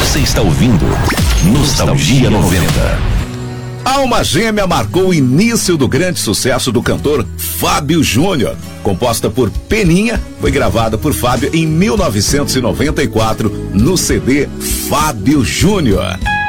Você está ouvindo Nostalgia 90. Alma Gêmea marcou o início do grande sucesso do cantor Fábio Júnior. Composta por Peninha, foi gravada por Fábio em 1994 no CD Fábio Júnior.